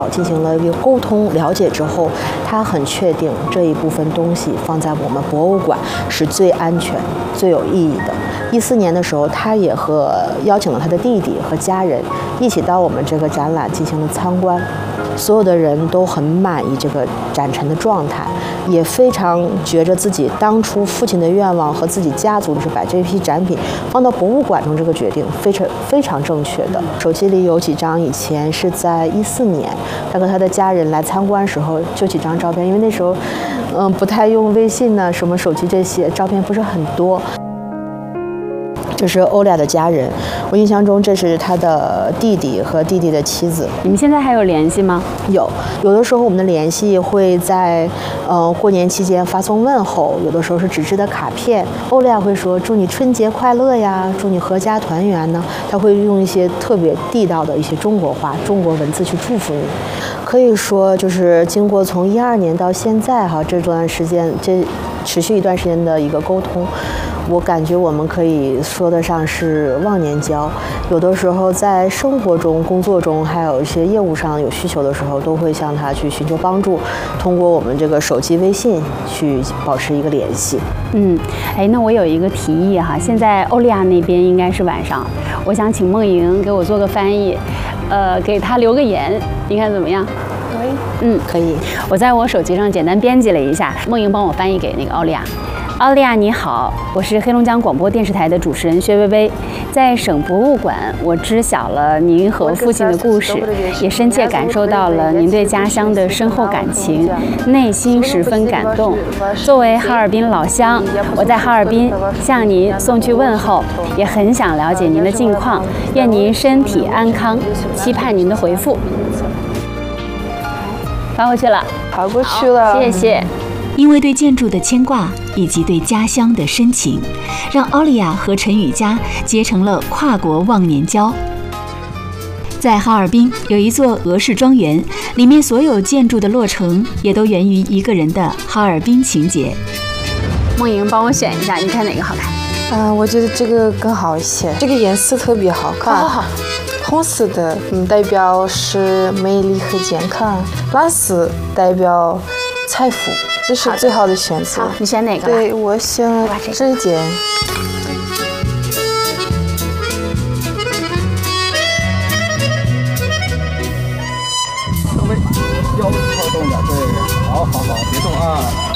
进行了一个沟通了解之后，他很确定这一部分东西放在我们博物馆是最安全、最有意义的。14年的时候，他也邀请了他的弟弟和家人一起到我们这个展览进行了参观。所有的人都很满意这个展陈的状态，也非常觉着自己当初父亲的愿望和自己家族就是把这批展品放到博物馆中这个决定非常正确的。手机里有几张以前是在14年他和他的家人来参观时候就几张照片，因为那时候不太用微信呢，什么手机这些照片不是很多。这是欧利亚的家人，我印象中这是他的弟弟和弟弟的妻子。 你们现在还有联系吗？ 有的时候我们的联系会在过年期间发送问候，有的时候是纸质的卡片。欧利亚会说祝你春节快乐呀，祝你阖家团圆呢，他会用一些特别地道的一些中国话、中国文字去祝福你。可以说就是经过从12年到现在这段时间，这持续一段时间的一个沟通，我感觉我们可以说得上是忘年交。有的时候在生活中、工作中，还有一些业务上有需求的时候，都会向他去寻求帮助，通过我们这个手机微信去保持一个联系。 那我有一个提议哈，现在欧利亚那边应该是晚上，我想请梦莹给我做个翻译，给他留个言，你看怎么样？ 可以。 我在我手机上简单编辑了一下，梦莹帮我翻译给那个奥利亚。奥利亚你好，我是黑龙江广播电视台的主持人薛薇薇。在省博物馆，我知晓了您和父亲的故事，也深切感受到了您对家乡的深厚感情，内心十分感动。作为哈尔滨老乡，我在哈尔滨向您送去问候，也很想了解您的近况，愿您身体安康，期盼您的回复。发过去了， 发过去了， 谢谢。 因为对建筑的牵挂以及对家乡的深情，让奥利亚和陈雨佳结成了跨国忘年交。在哈尔滨有一座俄式庄园，里面所有建筑的落成也都源于一个人的哈尔滨情结。 梦莹帮我选一下，你看哪个好看？ 我觉得这个更好一些，这个颜色特别好看。 好。 红色的代表是美丽和健康，蓝色代表财富，这是最好的选择。 你选哪个？ 对，我选这件。 稍微腰稍动点，对，好，别动啊。